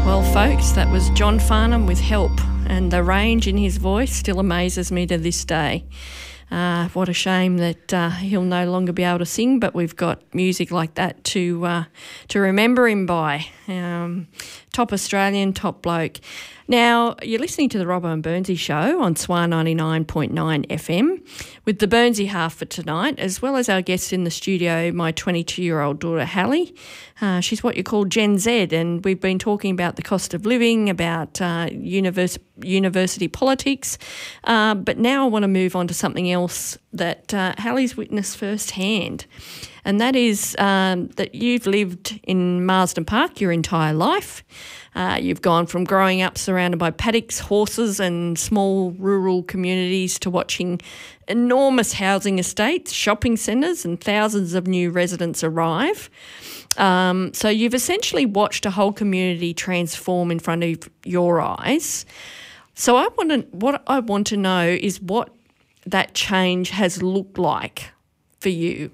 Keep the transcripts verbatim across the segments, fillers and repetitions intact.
Well, folks, that was John Farnham with Help, and the range in his voice still amazes me to this day. Uh, what a shame that uh, he'll no longer be able to sing, but we've got music like that to uh, to remember him by. Um, top Australian, top bloke. Now, you're listening to the Robbo and Burnsy show on S W R ninety-nine point nine F M with the Burnsy half for tonight, as well as our guest in the studio, my twenty-two-year-old daughter, Hallie. Uh, she's what you call Gen Z, and we've been talking about the cost of living, about uh, univers- university politics. Uh, but now I want to move on to something else that uh, Hallie's witnessed firsthand, and that is um, that you've lived in Marsden Park your entire life. Uh, you've gone from growing up surrounded by paddocks, horses and small rural communities to watching enormous housing estates, shopping centres and thousands of new residents arrive. Um, so you've essentially watched a whole community transform in front of your eyes. So I want to, what I want to know is what that change has looked like for you.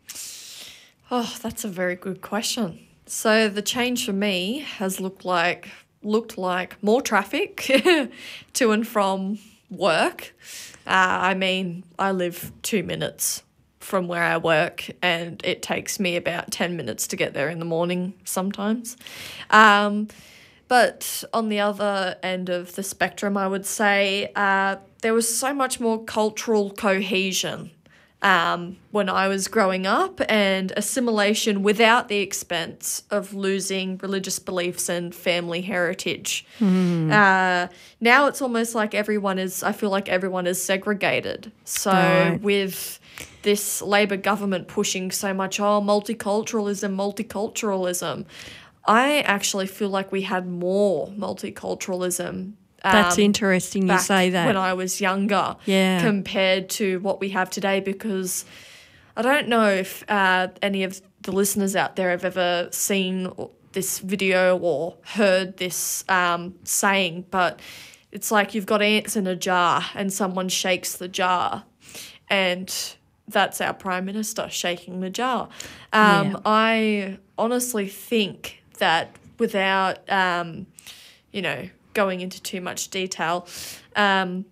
Oh, that's a very good question. So the change for me has looked like looked like more traffic to and from work. Uh, I mean, I live two minutes from where I work, and it takes me about ten minutes to get there in the morning sometimes. Um, but on the other end of the spectrum, I would say uh, there was so much more cultural cohesion Um, when I was growing up, and assimilation without the expense of losing religious beliefs and family heritage. Mm. Uh, now it's almost like everyone is, I feel like everyone is segregated. So Right. with this Labor government pushing so much, oh, multiculturalism, multiculturalism, I actually feel like we had more multiculturalism That's Um, interesting you back say that. when I was younger, Yeah. compared to what we have today, because I don't know if uh, any of the listeners out there have ever seen this video or heard this um, saying, but it's like you've got ants in a jar and someone shakes the jar, and that's our Prime Minister shaking the jar. Um, Yeah. I honestly think that without, um, you know, going into too much detail, um,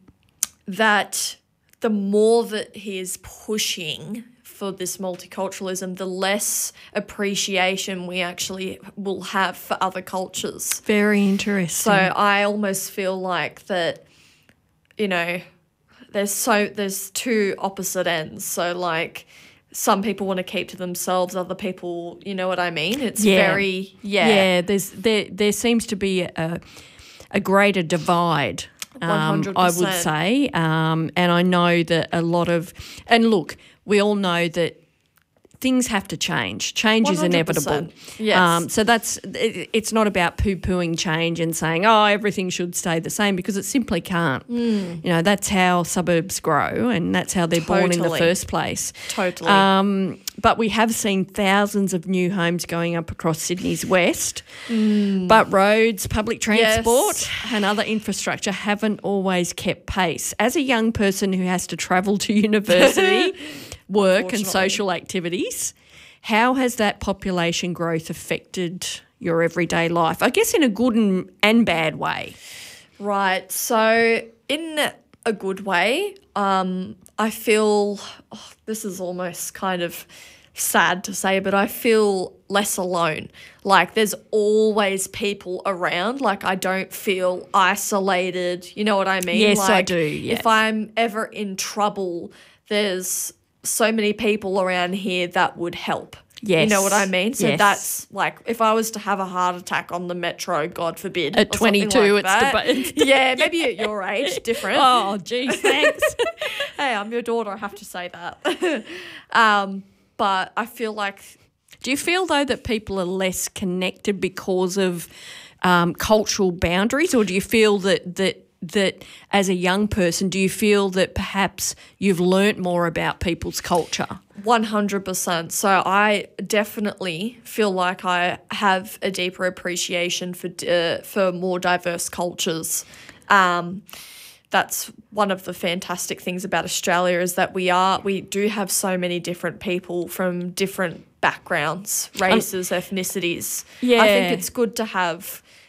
that the more that he is pushing for this multiculturalism, the less appreciation we actually will have for other cultures. Very interesting. So I almost feel like that, you know, there's so there's two opposite ends. So like some people want to keep to themselves, other people, you know what I mean? It's Yeah. very yeah. yeah, there's there there seems to be a a greater divide. Um, one hundred I percent. would say, um, and I know that a lot of, and look, we all know that things have to change. Change is one hundred percent. inevitable. Yes. Um, so that's it, it's not about poo-pooing change and saying, oh, everything should stay the same, because it simply can't. Mm. You know, that's how suburbs grow, and that's how they're born in the Totally. first place. Totally. Um, but we have seen thousands of new homes going up across Sydney's west. Mm. But roads, public transport Yes. and other infrastructure haven't always kept pace. As a young person who has to travel to university, work and Unfortunately. social activities, how has that population growth affected your everyday life? I guess in a good and, and bad way. Right. So in a good way, um, I feel oh, this is almost kind of sad to say, but I feel less alone. Like there's always people around. Like I don't feel isolated. You know what I mean? Yes, I like, do, yeah. If I'm ever in trouble, there's so many people around here that would help. Yes. You know what I mean? So Yes. that's like if I was to have a heart attack on the metro, God forbid. At or something twenty-two, like it's that. the- it's Yeah, maybe at your age, different. Oh, geez, thanks. Hey, I'm your daughter, I have to say that. um, but I feel like Do you feel, though, that people are less connected because of um, cultural boundaries, or do you feel that that that as a young person, do you feel that perhaps you've learnt more about people's culture? one hundred percent. So I definitely feel like I have a deeper appreciation for uh, for more diverse cultures. Um, that's one of the fantastic things about Australia, is that we are we do have so many different people from different backgrounds, races, ethnicities. Yeah. I think it's good to have,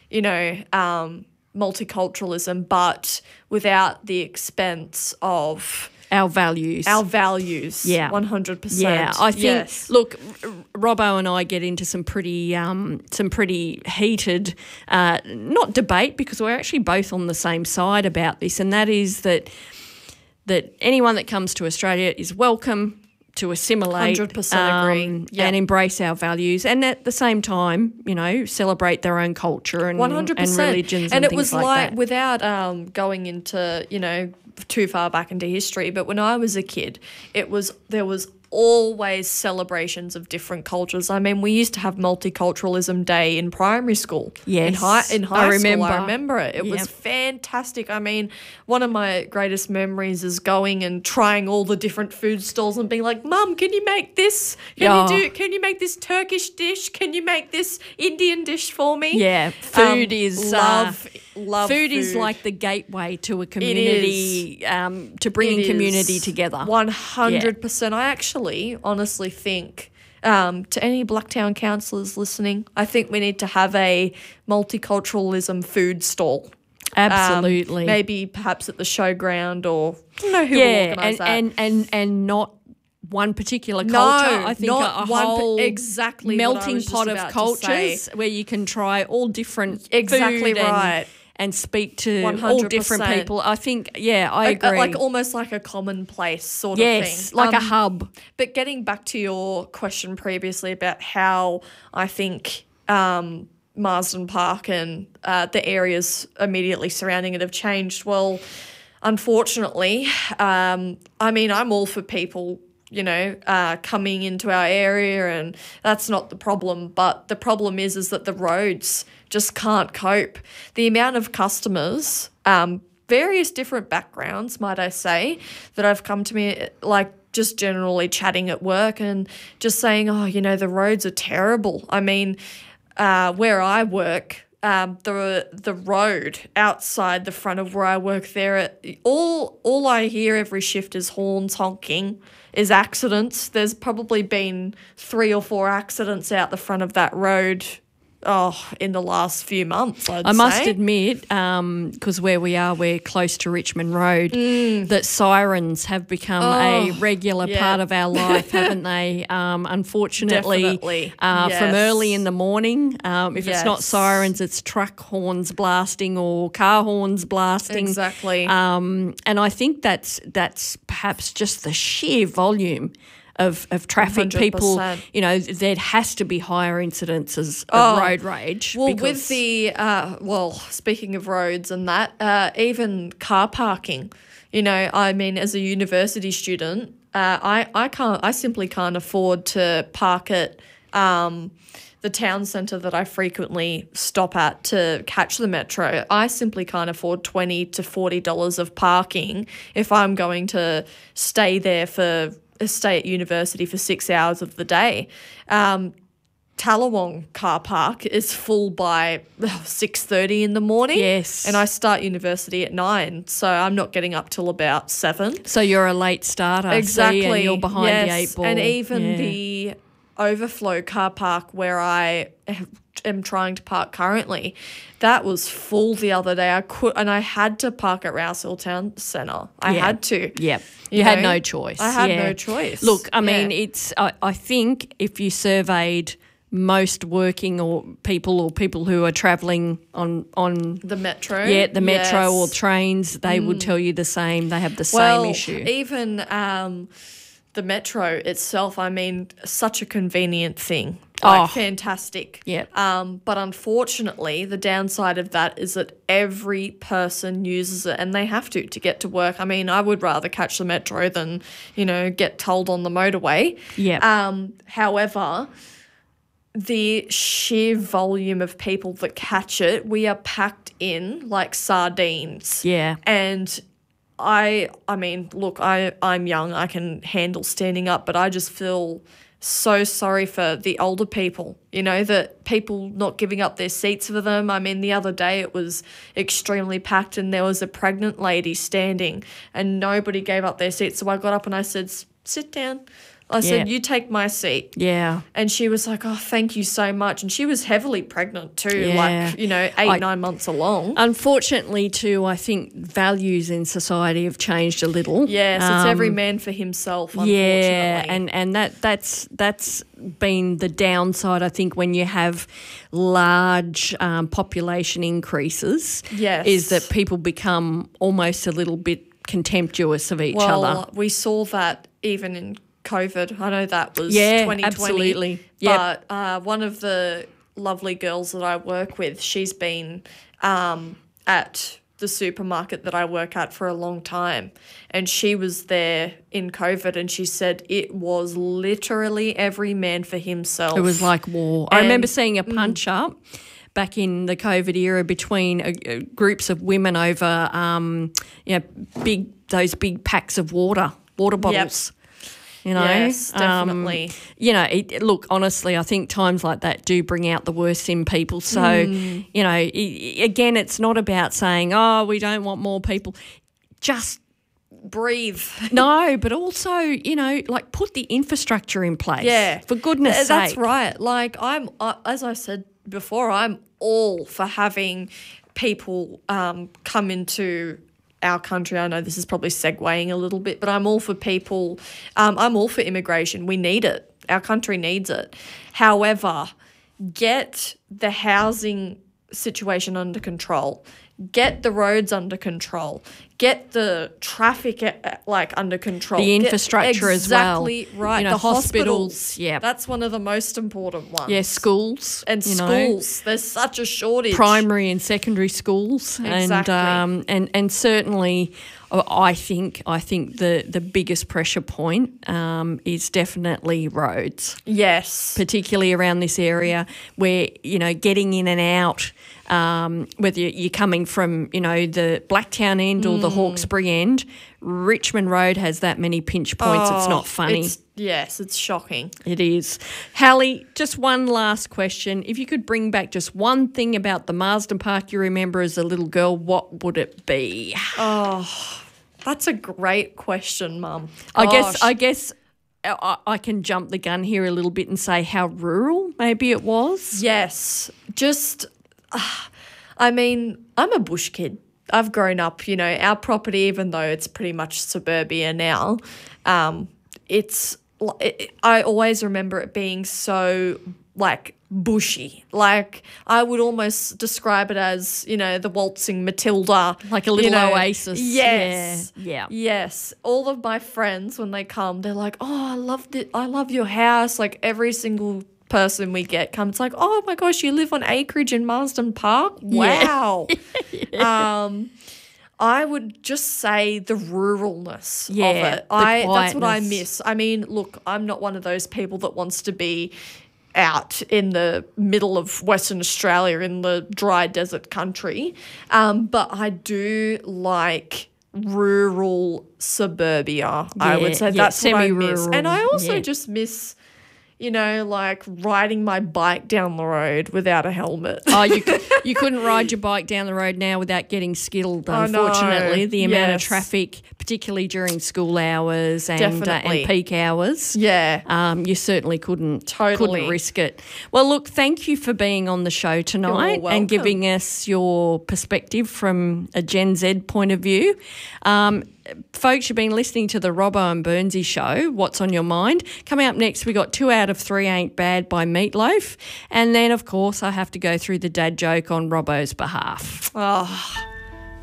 you know, um, multiculturalism, but without the expense of our values. our values. Yeah. one hundred percent. Yeah, I think. Yes. Look, R- Robbo and I get into some pretty, um, some pretty heated, uh, not debate, because we're actually both on the same side about this, and that is that that anyone that comes to Australia is welcome to assimilate, one hundred percent agree. Yep. and embrace our values, and at the same time, you know, celebrate their own culture and, one hundred percent. and religions and, and it things was like, like that. without um, going into, you know, too far back into history, but when I was a kid, it was there was always celebrations of different cultures. I mean, we used to have multiculturalism day in primary school. Yes, in high in high I school, remember. I remember it. It Yep. was fantastic. I mean, one of my greatest memories is going and trying all the different food stalls and being like, "Mum, can you make this? Can Yeah. you do? Can you make this Turkish dish? Can you make this Indian dish for me?" Yeah, food Um, is love. uh, Love food, is like the gateway to a community, um, to bringing It community is together. one hundred percent. I actually honestly think, um, to any Blacktown councillors listening, I think we need to have a multiculturalism food stall. Um, Absolutely. maybe perhaps at the showground, or I don't know who will yeah, organise and, that. and, and, and not one particular No, culture. I think not a, a one pa- whole exactly what I melting was just pot of about to cultures say. where you can try all different Exactly food and, right. and speak to all one hundred different percent. people. I think, yeah, I Like, uh, agree. like almost like a commonplace sort yes, of thing. like a Um, hub. But getting back to your question previously about how I think um, Marsden Park and uh, the areas immediately surrounding it have changed, well, unfortunately, um, I mean, I'm all for people, you know, uh, coming into our area, and that's not the problem. But the problem is, is that the roads just can't cope. The amount of customers, um, various different backgrounds, might I say, that have come to me, like just generally chatting at work and just saying, oh, you know, the roads are terrible. I mean, uh, where I work, um, the the road outside the front of where I work there, all all I hear every shift is horns honking, is accidents. There's probably been three or four accidents out the front of that road, oh, in the last few months, I'd I must say. admit, because where we are, we're close to Richmond Road, that sirens have become a Oh, regular yeah. part of our life, haven't they? Um, unfortunately, Definitely, uh, from yes. early in the morning, um, if it's not Yes. sirens, it's truck horns blasting or car horns blasting. Exactly. Um, and I think that's that's perhaps just the sheer volume of, of traffic. People, one hundred percent. you know, there has to be higher incidences of Oh, road rage. Well, because- with the, uh, well, speaking of roads and that, uh, even car parking, you know, I mean, as a university student, uh, I, I can't, I simply can't afford to park at um, the town centre that I frequently stop at to catch the metro. I simply can't afford twenty to forty dollars of parking if I'm going to stay there for, stay at university for six hours of the day. Um, Tallawong car park is full by six thirty in the morning. Yes. And I start university at nine, so I'm not getting up till about seven. So you're a late starter. see, Exactly. and you're behind yes. the eight ball. And even Yeah. the overflow car park where I am trying to park currently, that was full the other day. I could, and I had to park at Rouse Hill Town Centre. I Yeah. had to. Yep. You, You had know, no choice. I had yeah. no choice. Look, I mean, Yeah. it's. I, I think if you surveyed most working or people or people who are travelling on on The metro. yeah the metro or Yes. Mm. trains, they would tell you the same. They have the well, same issue. Even um, the metro itself, I mean, such a convenient thing. Oh. Like, fantastic. Yep. Um, but unfortunately, the downside of that is that every person uses it, and they have to to get to work. I mean, I would rather catch the metro than, you know, get told on the motorway. Yep. Um, however, the sheer volume of people that catch it, we are packed in like sardines. Yeah. And I I mean, look, I, I'm young, I can handle standing up, but I just feel so sorry for the older people, you know, that people not giving up their seats for them. I mean, the other day it was extremely packed and there was a pregnant lady standing and nobody gave up their seats. So I got up and I said, sit down. I said, Yeah. you take my seat. Yeah. And she was like, oh, thank you so much. And she was heavily pregnant too, Yeah. like, you know, eight, I- nine months along. Unfortunately, too, I think values in society have changed a little. Yes, it's every Um, man for himself, unfortunately. Yeah, and, and that that's that's been the downside, I think, when you have large um, population increases. Yes. Is that people become almost a little bit contemptuous of each well, other. we saw that even in COVID. I know that was Yeah, twenty twenty. absolutely. Yep. But uh, one of the lovely girls that I work with, she's been um, at the supermarket that I work at for a long time. And she was there in COVID and she said it was literally every man for himself. It was like war. I And- remember seeing a punch up back in the COVID era between uh, uh, groups of women over, um, you know, big those big packs of water, water bottles. You know, Yes, Um, definitely. you know, it, it- look, honestly, I think times like that do bring out the worst in people. So, Mm. you know, i- i- again, it's not about saying, oh, we don't want more people. Just Breathe. no, but also, you know, like put the infrastructure in place. Yeah. For goodness Th- sake. That's right. Like I'm, uh, as I said before, I'm all for having people um, come into our country. I know this is probably segueing a little bit, but I'm all for people. Um, I'm all for immigration. We need it. Our country needs it. However, get the housing situation under control. Get the roads under control. Get the traffic uh, like under control. The Get- infrastructure as well. Exactly right. You know, the hospitals, hospitals. yeah. That's one of the most important ones. Yeah, schools. And you know, schools. There's such a shortage. primary and secondary schools. Exactly. And, um, and, and certainly uh, I think I think the, the biggest pressure point um, is definitely roads, Yes. particularly around this area where, you know, getting in and out, um, whether you're coming from, you know, the Blacktown end or the Mm. Hawkesbury end, Richmond Road has that many pinch points. it's Oh, not funny. it's- yes, it's shocking. It is. Hallie, just one last question. If you could bring back just one thing about the Marsden Park you remember as a little girl, what would it be? That's a great question, Mum. I guess Gosh. I guess I, I can jump the gun here a little bit and say how rural maybe it was. Yes. Just, ah, I mean, I'm a bush kid. I've grown up, you know, our property, even though it's pretty much suburbia now, um, it's, it, I always remember it being so, like, bushy. Like, I would almost describe it as, you know, the waltzing Matilda. Like a little you know. oasis. Yes. Yeah. Yeah. Yes. All of my friends, when they come, they're like, oh, I love the, I love your house. Like, every single person we get comes like, oh my gosh, you live on acreage in Marsden Park? Wow. Um, I would just say the ruralness Yeah, of it. the I that's what I quietness. miss. I mean, look, I'm not one of those people that wants to be out in the middle of Western Australia in the dry desert country. Um, but I do like rural suburbia, I Yeah, would say. yeah, That's what I miss. semi-rural, And I also yeah. just miss, you know, like riding my bike down the road without a helmet. Oh, you cou- you couldn't ride your bike down the road now without getting skilled. I know. Unfortunately, the amount of Yes. traffic, particularly during school hours and uh, Definitely. and peak hours, Yeah. um, you certainly couldn't Totally. couldn't risk it. Well, look, thank you for being on the show tonight welcome. and giving us your perspective from a Gen Z point of view. Um, Folks, you've been listening to the Robbo and Burnsy show, What's on Your Mind. Coming up next, we got Two Out of Three Ain't Bad by Meatloaf. And then, of course, I have to go through the dad joke on Robbo's behalf. Oh.